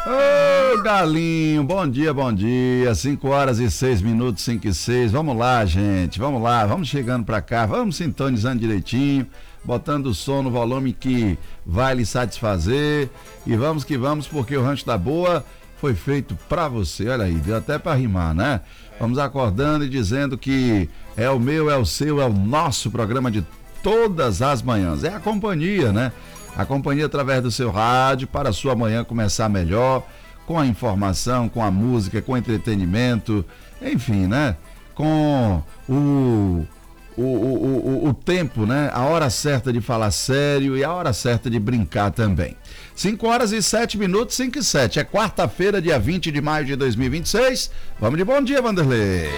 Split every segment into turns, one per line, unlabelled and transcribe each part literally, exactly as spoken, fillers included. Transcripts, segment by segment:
Ô, galinho, bom dia, bom dia. cinco horas e seis minutos, cinco e seis. Vamos lá, gente, vamos lá, vamos chegando pra cá, vamos sintonizando direitinho, botando o som no volume que vai lhe satisfazer. E vamos que vamos, porque o Rancho da Boa foi feito pra você. Olha aí, deu até pra rimar, né? Vamos acordando e dizendo que é o meu, é o seu, é o nosso programa de todas as manhãs. É a companhia, né? A companhia através do seu rádio para a sua manhã começar melhor, com a informação, com a música, com o entretenimento, enfim, né? Com o, o, o, o, o tempo, né? A hora certa de falar sério e a hora certa de brincar também. cinco horas e sete minutos, cinco e sete. É quarta-feira, dia vinte de maio de dois mil e vinte e seis. Vamos de bom dia, Vanderlei.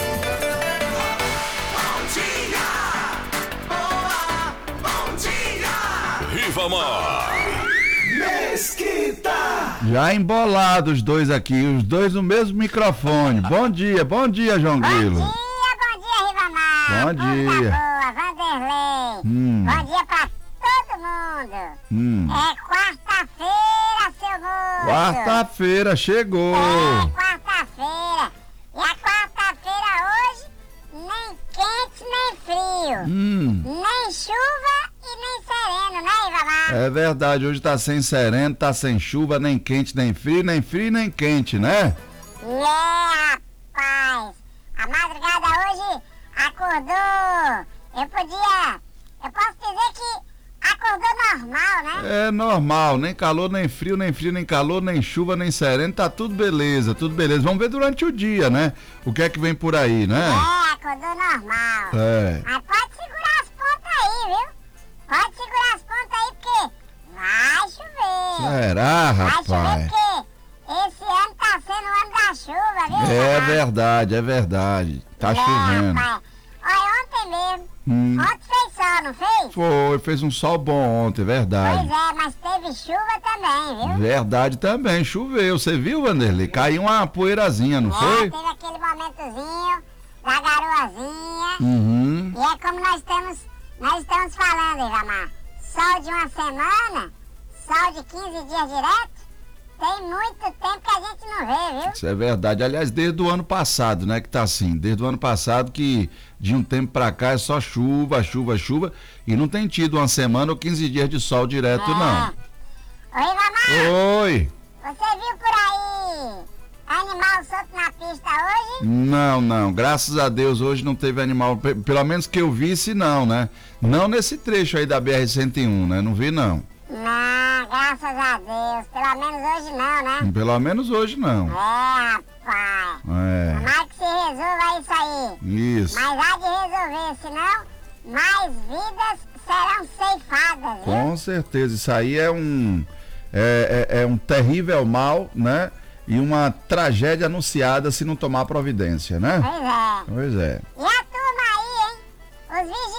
Mesquita!
Já embolados os dois aqui, os dois no mesmo microfone. Bom dia, bom dia, João Grilo.
Bom dia, bom dia, Ribamar.
Bom dia.
Boa, Vanderlei.
Hum.
Bom dia pra todo mundo.
Hum.
É quarta-feira, seu moço.
Quarta-feira chegou.
É quarta-feira. E a quarta-feira hoje, nem quente, nem frio.
Hum.
Nem chuva e nem sereno, né, Ribamar?
É verdade, hoje tá sem sereno, tá sem chuva, nem quente, nem frio, nem frio, nem quente, né?
É, rapaz. A madrugada hoje acordou. Eu podia. Eu posso dizer que acordou normal, né?
É normal, nem calor, nem frio, nem frio, nem calor, nem chuva, nem sereno, tá tudo beleza, tudo beleza. Vamos ver durante o dia, né? O que é que vem por aí, né?
É, acordou normal.
É.
Mas pode segurar as pontas aí, viu? Pode segurar as pontas aí, porque vai chover.
Será,
Vai
rapaz?
chover porque esse ano tá sendo o ano da chuva, viu?
É
Ribamar?
verdade, é verdade. Tá
É,
chovendo.
rapaz. Olha, ontem mesmo.
Hum.
Ontem fez sol, não fez?
Foi, fez um sol bom ontem, verdade.
Pois é, mas teve chuva também, viu?
Verdade também, choveu. Você viu, Vanderlei? Caiu uma poeirazinha, não
É,
foi?
teve aquele momentozinho da garoazinha.
Uhum.
E é como nós estamos, nós estamos falando, Ribamar. Sol de uma semana, sol de quinze dias direto, tem muito tempo que a gente não vê, viu?
Isso é verdade. Aliás, desde o ano passado, né, que tá assim. Desde o ano passado que de um tempo pra cá é só chuva, chuva, chuva. E não tem tido uma semana ou quinze dias de sol direto, não.
Oi, Ribamar,
Oi!
você viu por aí animal solto na pista hoje?
Não, não. Graças a Deus hoje não teve animal. P- Pelo menos que eu visse, não, né? Não nesse trecho aí da B R cento e um, né? Não vi, não.
Não, graças a Deus. Pelo menos hoje não, né?
Pelo menos hoje, não.
É, rapaz.
É.
Tomara que se resolva isso aí.
Isso.
Mas há de resolver, senão mais vidas serão ceifadas, viu?
Com certeza. Isso aí é um... É, é, é um terrível mal, né? E uma tragédia anunciada se não tomar providência, né?
Pois é.
Pois é.
E a turma aí, hein? Os